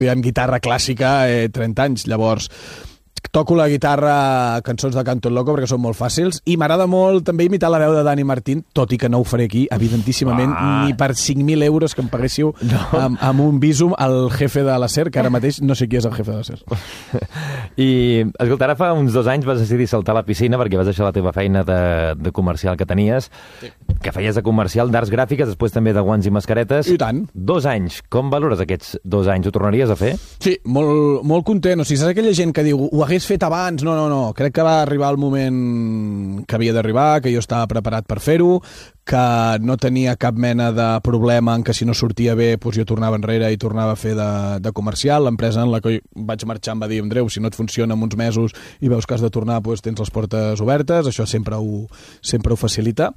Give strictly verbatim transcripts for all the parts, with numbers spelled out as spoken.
en guitarra clàssica eh, trenta anys, llavors toco la guitarra, cançons de Canto el Loco perquè són molt fàcils, i m'agrada molt també imitar la veu de Dani Martín, tot i que no ho faré aquí, evidentíssimament, ah. ni per cinc mil euros que em paguéssiu no. amb, amb un bísum al jefe de la SER, que ara mateix no sé qui és el jefe de la SER. I, escolta, ara fa uns dos anys vas decidir saltar a la piscina perquè vas deixar la teva feina de, de comercial que tenies, sí. que feies de comercial d'arts gràfiques, després també de guants i mascaretes. I tant. Dos anys. Com valores aquests dos anys? Ho tornaries a fer? Sí, molt, molt content. O sigui, saps aquella gent que diu ho hagués fet abans? No, no, no. Crec que va arribar el moment que havia d'arribar, que jo estava preparat per fer-ho, que no tenia cap mena de problema en que si no sortia bé doncs jo tornava enrere i tornava a fer de, de comercial. L'empresa en la que vaig marxar em va dir, Andreu, si no et funciona en uns mesos i veus que has de tornar, doncs tens les portes obertes. Això sempre ho, sempre ho facilita.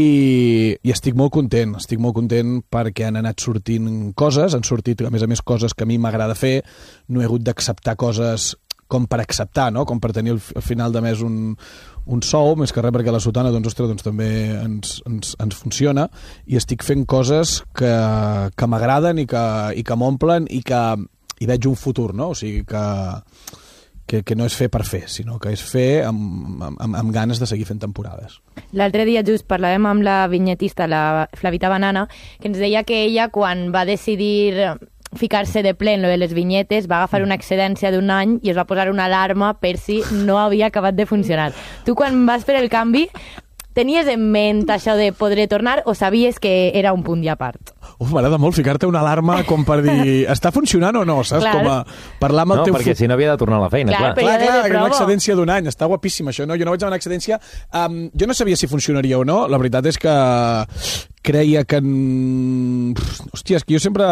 I, i estic molt content, estic molt content perquè han anat sortint coses, han sortit a més a més coses que a mi m'agrada fer, no he hagut d'acceptar coses com per acceptar, no? Com per tenir al final de mes un, un sou, més que res perquè la sotana doncs, ostres, doncs també ens, ens, ens funciona, i estic fent coses que, que m'agraden i que, i que m'omplen i que hi veig un futur, no? O sigui que, que, que no és fer per fer, sinó que és fer amb, amb, amb ganes de seguir fent temporades. L'altre dia just parlàvem amb la vinyetista, la Flavita Banana, que ens deia que ella, quan va decidir ficar-se de ple en lo de les vinyetes, va agafar una excedència d'un any i es va posar una alarma per si no havia acabat de funcionar. Tu, quan vas fer el canvi, tenies en ment això de poder tornar o sabies que era un punt i a part? Uf, m'agrada molt ficar-te una alarma com per dir està funcionant o no, saps? Clar. Com a parlar amb el no, teu... perquè si no havia de tornar a la feina, clar. Clar, Clar, clar, de una excedència d'un any, està guapíssim això, no? Jo no vaig anar a una excedència... Um, jo no sabia si funcionaria o no, la veritat és que creia que... Hòstia, és que jo sempre...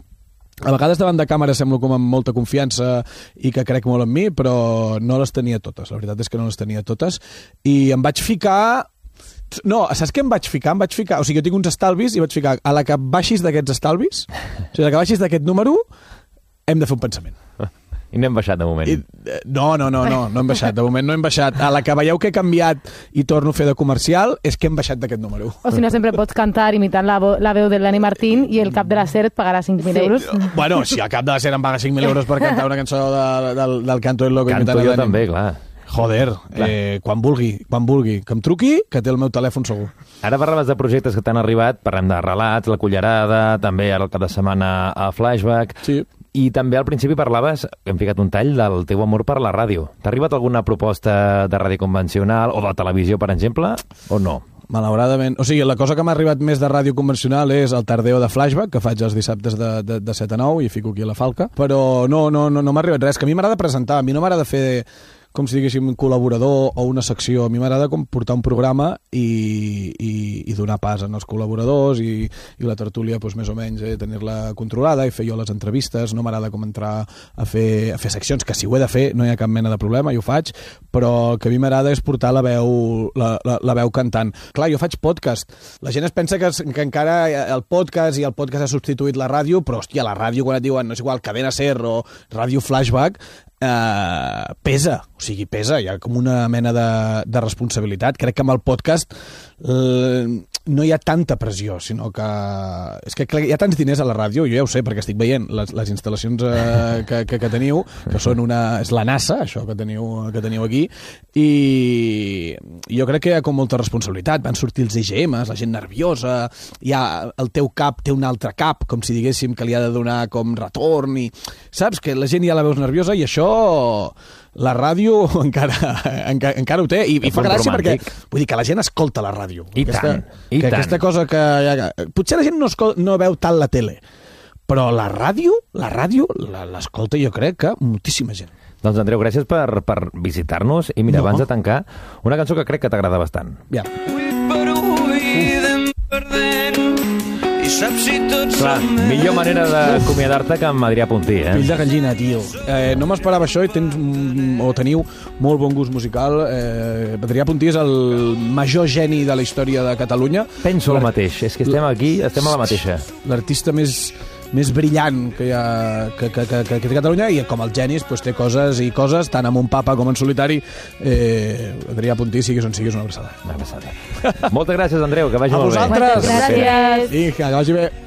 A vegades davant de càmera semblo com amb molta confiança i que crec molt en mi, però no les tenia totes. La veritat és que no les tenia totes. I em vaig ficar... No, saps què em vaig ficar? Em vaig ficar... O sigui, jo tinc uns estalvis i vaig ficar a la que baixis d'aquests estalvis, o sigui, a la que baixis d'aquest número, hem de fer un pensament. I no hem baixat de moment. I, no, no, no, no, no hem baixat. De moment no hem baixat. A la que veieu que he canviat i torno a fer de comercial és que hem baixat d'aquest número. O si no, sempre pots cantar imitant la, la veu de l'Ani Martín i el cap de la SER et pagarà cinc mil sí. euros. Bueno, si el cap de la SER em paga cinc mil euros per cantar una cançó de, del, del Canto el Loco. Canto jo també, clar. Joder, eh, quan vulgui, quan vulgui. Que em truqui, que té el meu telèfon segur. Ara parlaves de projectes que t'han arribat, parlem de relats, La Cullerada, també ara el cap de setmana a Flashback... Sí. I també al principi parlaves, hem ficat un tall, del teu amor per la ràdio. T'ha arribat alguna proposta de ràdio convencional o de televisió, per exemple, o no? Malauradament. O sigui, la cosa que m'ha arribat més de ràdio convencional és el Tardeo de Flashback, que faig els dissabtes de, de, de set a nou i fico aquí a la Falca. Però no, no, no, no m'ha arribat res, que a mi m'agrada presentar, a mi no m'agrada fer... com si diguéssim un col·laborador o una secció. A mi m'agrada com portar un programa i, i, i donar pas als col·laboradors i, i la tertúlia, doncs, més o menys, eh, tenir-la controlada i fer jo les entrevistes. No m'agrada com entrar a fer, a fer seccions, que si ho he de fer no hi ha cap mena de problema, jo ho faig, però el que a mi m'agrada és portar la veu, la, la, la veu cantant. Clar, jo faig podcast. La gent es pensa que, que encara el podcast i el podcast ha substituït la ràdio, però, hòstia, la ràdio, quan et diuen, no és igual, Cadena SER o Ràdio Flashback, Uh, pesa, o sigui, pesa, hi ha com una mena de, de responsabilitat. Crec que amb el podcast uh, no hi ha tanta pressió, sinó que és que clar, hi ha tants diners a la ràdio, jo ja ho sé perquè estic veient les, les instal·lacions uh, que, que, que teniu, que són una... és la NASA, això que teniu, que teniu aquí, i jo crec que hi ha com molta responsabilitat. Van sortir els E G Ms, la gent nerviosa, hi ha el teu cap té un altre cap, com si diguéssim que li ha de donar com retorn, i saps que la gent ja la veus nerviosa, i això la ràdio encara, encara, encara ho té, i, i fa gràcia romàntic. Perquè vull dir que la gent escolta la ràdio. I aquesta, tant, i que tant. Aquesta cosa que... Potser la gent no, escol, no veu tant la tele, però la ràdio, la ràdio l'escolta jo crec que moltíssima gent. Doncs Andreu, gràcies per, per visitar-nos, i mira, no. abans de tancar, una cançó que crec que t'agrada bastant. Ja. Clar, millor manera d'acomiadar-te que amb Adrià Puntí, eh? Fill de gallina, tio. Eh, no m'esperava això i tens, o teniu molt bon gust musical. Eh, Adrià Puntí és el major geni de la història de Catalunya. Penso el mateix, és que estem aquí, estem a la mateixa. L'artista més, més brillant que hi ha que, que, que, que té Catalunya, i com els genis doncs, té coses i coses, tant amb un papa com en solitari. eh, Adrià Puntí, siguis on siguis, una abraçada. Una abraçada. Moltes gràcies, Andreu, que vagi a molt bé. A vosaltres. Gràcies. I que vagi bé.